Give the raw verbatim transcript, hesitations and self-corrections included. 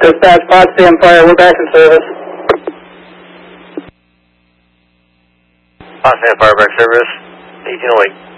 Dispatch, Potsdam Fire, we're back in service. Potsdam Fire back service, eighteen oh eight.